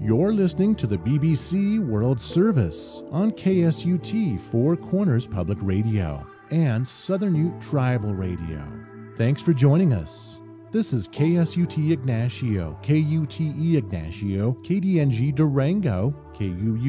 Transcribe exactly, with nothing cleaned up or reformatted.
You're listening to the B B C World Service on K S U T Four Corners Public Radio and Southern Ute Tribal Radio. Thanks for joining us. This is K S U T Ignacio, K U T E Ignacio, K D N G Durango, K U U